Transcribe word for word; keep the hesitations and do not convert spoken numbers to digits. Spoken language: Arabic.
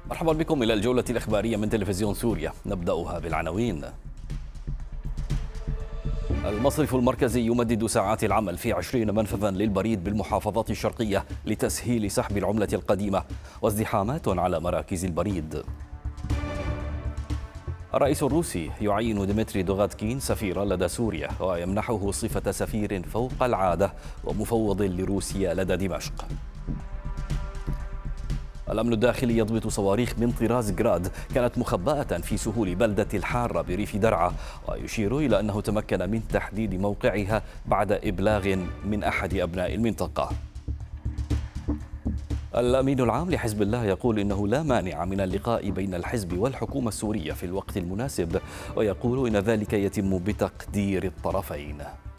مرحبا بكم إلى الجولة الإخبارية من تلفزيون سوريا، نبدأها بالعناوين. المصرف المركزي يمدد ساعات العمل في عشرين منفذا للبريد بالمحافظات الشرقية لتسهيل سحب العملة القديمة، وازدحامات على مراكز البريد. الرئيس الروسي يعين ديمتري دوغاتكين سفيرا لدى سوريا، ويمنحه صفة سفير فوق العادة ومفوض لروسيا لدى دمشق. الأمن الداخلي يضبط صواريخ من طراز جراد كانت مخبأة في سهول بلدة الحارة بريف درعا، ويشير إلى أنه تمكن من تحديد موقعها بعد إبلاغ من أحد أبناء المنطقة. الأمين العام لحزب الله يقول إنه لا مانع من اللقاء بين الحزب والحكومة السورية في الوقت المناسب، ويقول إن ذلك يتم بتقدير الطرفين.